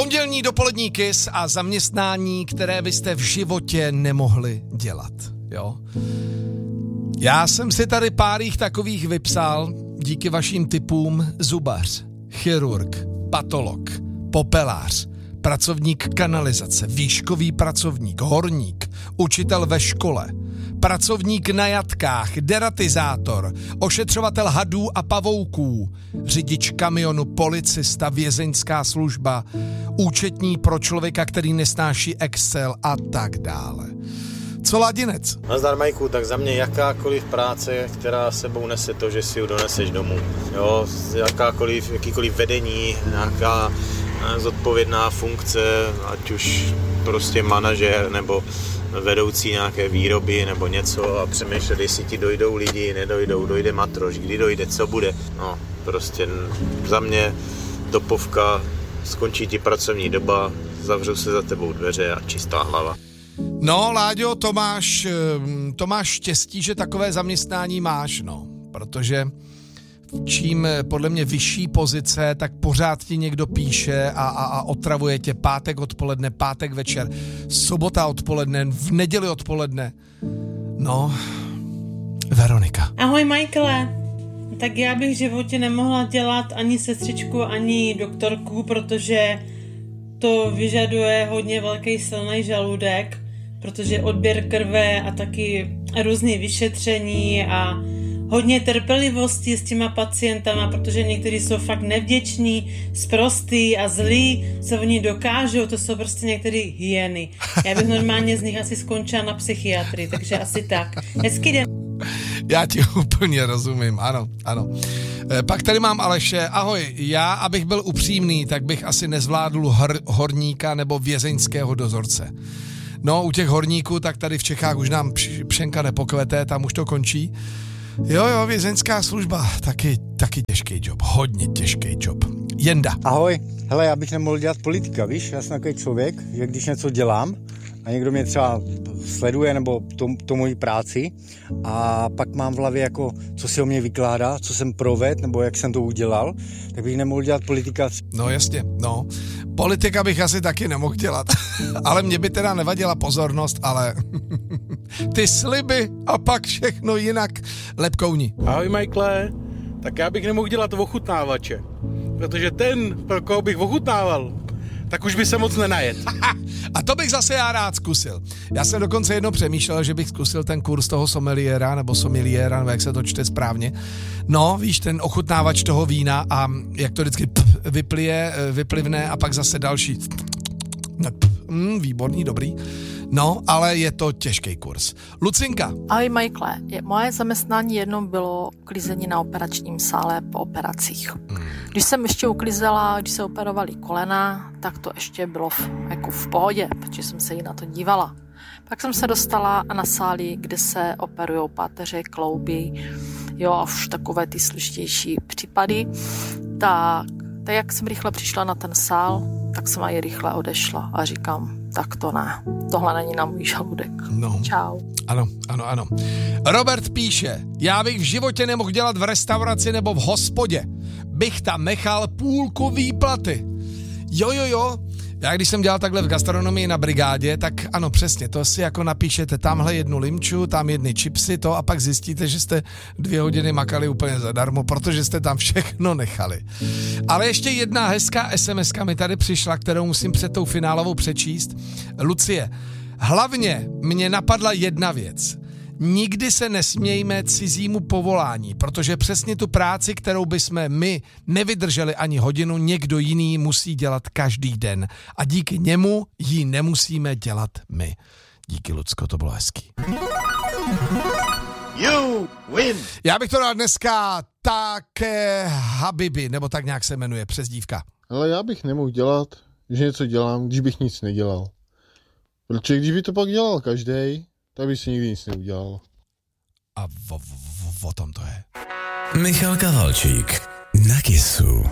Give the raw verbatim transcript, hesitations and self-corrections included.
Pondělní dopolední kiss a zaměstnání, které byste v životě nemohli dělat, jo? Já jsem si tady pár jich takových vypsal díky vašim tipům: zubař, chirurg, patolog, popelář, pracovník kanalizace, výškový pracovník, horník, učitel ve škole, pracovník na jatkách, deratizátor, ošetřovatel hadů a pavouků, řidič kamionu, policista, vězeňská služba, účetní pro člověka, který nesnáší Excel a tak dále. Co Ladinec? Nazdar Majku, tak za mě jakákoliv práce, která sebou nese to, že si ji doneseš domů. Jo, jakákoliv, jakýkoliv vedení, nějaká zodpovědná funkce, ať už prostě manažer nebo vedoucí nějaké výroby nebo něco a přemýšlet, jestli ti dojdou lidi, nedojdou, dojde matroš, kdy dojde, co bude. No, prostě za mě topovka, skončí ti pracovní doba, zavřou se za tebou dveře a čistá hlava. No, Láďo, to máš, to máš štěstí, že takové zaměstnání máš, no, protože čím podle mě vyšší pozice, tak pořád ti někdo píše a, a, a otravuje tě pátek odpoledne, pátek večer, sobota odpoledne, v neděli odpoledne. No, Veronika. Ahoj, Michaele. Tak já bych v životě nemohla dělat ani sestřičku, ani doktorku, protože to vyžaduje hodně velký silný žaludek, protože odběr krve a taky různé vyšetření a hodně trpělivosti s těma pacientama, protože někteří jsou fakt nevděční, sprostý a zlí, co oni dokážou, to jsou prostě některé hyeny. Já bych normálně z nich asi skončila na psychiatrii, takže asi tak. Hezký den. Já ti úplně rozumím, ano, ano. E, pak tady mám Aleše. Ahoj, já, abych byl upřímný, tak bych asi nezvládl hr, horníka nebo vězeňského dozorce. No, u těch horníků, tak tady v Čechách už nám pšenka nepokvete, tam už to končí. Jo, jo, vězeňská služba, taky, taky těžký job, hodně těžký job. Jenda. Ahoj, hele, já bych nemohl dělat politika, víš, já jsem takový člověk, že když něco dělám a někdo mě třeba sleduje nebo to, to moji práci a pak mám v hlavě jako, co si o mě vykládá, co jsem provedl nebo jak jsem to udělal, tak bych nemohl dělat politika. No jasně, no. Politika bych asi taky nemohl dělat, ale mě by teda nevadila pozornost, ale ty sliby a pak všechno jinak. Lepkouni. Ahoj, Michaele, tak já bych nemohl dělat ochutnávače, protože ten, pro koho bych ochutnával, tak už by se moc nenajet. A to bych zase já rád zkusil. Já jsem dokonce jednou přemýšlel, že bych zkusil ten kurz toho sommeliéra, nebo sommeliéra, nebo jak se to čte správně. No, víš, ten ochutnávač toho vína a jak to vždycky vyplije, vyplivne a pak zase další. Mm, výborný, dobrý. No, ale je to těžký kurz. Lucinka. Ahoj, Michaele. Moje zaměstnání jednou bylo uklízení na operačním sále po operacích. Hmm. Když jsem ještě uklízela, když se operovali kolena, tak to ještě bylo v, jako v pohodě, protože jsem se jí na to dívala. Pak jsem se dostala na sály, kde se operují páteře, klouby, jo, a už takové ty složitější případy. Tak, tak jak jsem rychle přišla na ten sál, tak jsem aj rychle odešla a říkám, tak to ne, tohle není na můj žaludek. No. Čau. Ano, ano, ano. Robert píše, já bych v životě nemohl dělat v restauraci nebo v hospodě. Bych tam nechal půlku výplaty. Jo, jo, jo. Já když jsem dělal takhle v gastronomii na brigádě, tak ano, přesně, to si jako napíšete tamhle jednu limču, tam jedny chipsy, to a pak zjistíte, že jste dvě hodiny makali úplně zadarmo, protože jste tam všechno nechali. Ale ještě jedna hezká es em eska mi tady přišla, kterou musím před tou finálovou přečíst. Lucie, hlavně mě napadla jedna věc. Nikdy se nesmějme cizímu povolání, protože přesně tu práci, kterou bychom my nevydrželi ani hodinu, někdo jiný musí dělat každý den. A díky němu ji nemusíme dělat my. Díky, Lucko, to bylo hezký. You win. Já bych to dal dneska také Habibi, nebo tak nějak se jmenuje přezdívka. Ale já bych nemohl dělat, že něco dělám, když bych nic nedělal. Protože když by to pak dělal každej, tak by si nikdy nic neudělal. A o, o, o tom to je. Michal Kavalčík na Kissu.